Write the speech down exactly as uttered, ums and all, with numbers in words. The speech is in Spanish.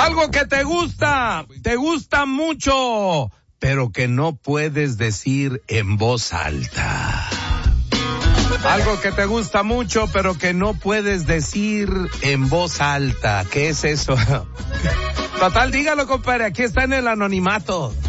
Algo que te gusta, te gusta mucho, pero que no puedes decir en voz alta. Algo que te gusta mucho, pero que no puedes decir en voz alta. ¿Qué es eso? Total, dígalo, compadre, aquí está en el anonimato.